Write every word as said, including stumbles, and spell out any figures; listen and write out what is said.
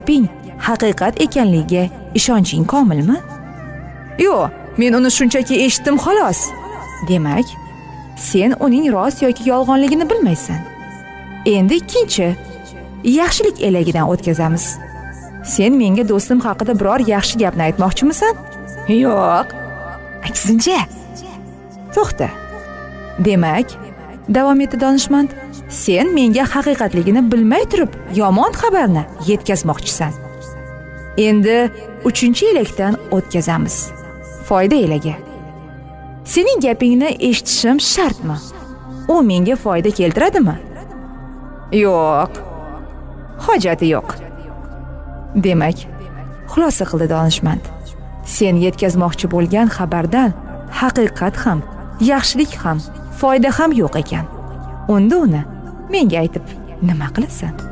gaping haqiqat ekanligiga ishonching komilmi? Yo'q, men uni shunchaki eshitdim xolos. Demak, sen uning rost yoki yolg'onligini bilmaysan. Endi ikkinchi, yaxshilik elagidan o'tkazamiz. Sen menga do'stim haqida biror yaxshi gapni aytmoqchimisan? Yo'q. Aksincha. To'xta. Demak, davom etdi donishmand, sen menga haqiqatligini bilmay turib yomon xabarni yetkazmoqchisan. Endi uchinchi elakdan o'tkazamiz. Foyda elagi. Sening gapingni eshitishim shartmi? U menga foyda keltiradimi? Yo'q. Hojati yo'q. Demak, xulosa qildi donishmand. Sen yetkazmoqchi bo'lgan xabardan haqiqat ham, yaxshilik ham, foyda ham yo'q ekan. Unda uni menga aytib nima qilasan?